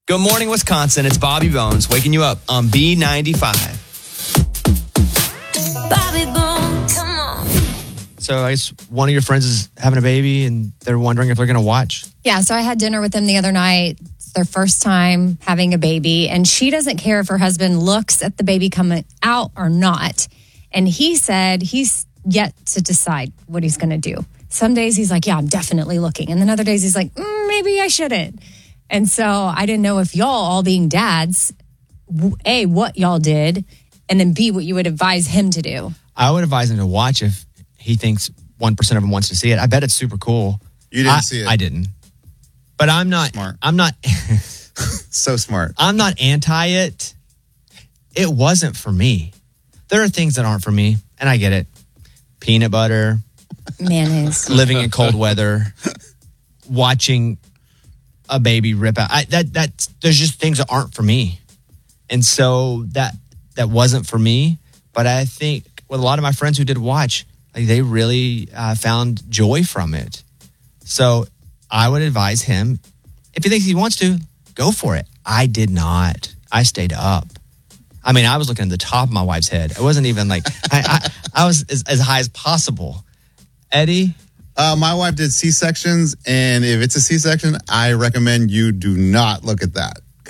Good morning, Wisconsin. It's Bobby Bones waking you up on B95. Bobby Bones, come on. So I guess one of your friends is having a baby and they're wondering if they're going to watch. Yeah, so I had dinner with them the other night. It's their first time having a baby, and she doesn't care if her husband looks at the baby coming out or not. And he said he's yet to decide what he's going to do. Some days he's like, yeah, I'm definitely looking. And then other days he's like, maybe I shouldn't. And so I didn't know if y'all, all being dads, A, what y'all did, and then B, what you would advise him to do. I would advise him to watch if he thinks 1% of him wants to see it. I bet it's super cool. You didn't see it. I didn't. But I'm not. Smart. I'm not. So smart. I'm not anti it. It wasn't for me. There are things that aren't for me, and I get it. Peanut butter, Mayonnaise. living in cold weather, watching a baby rip out. There's just things that aren't for me. And so that wasn't for me. But I think with a lot of my friends who did watch, like, they really found joy from it. So I would advise him, if he thinks he wants to, go for it. I did not. I stayed up. I mean, I was looking at the top of my wife's head. It wasn't even like, I was as high as possible. Eddie? My wife did C-sections, and if it's a C-section, I recommend you do not look at that.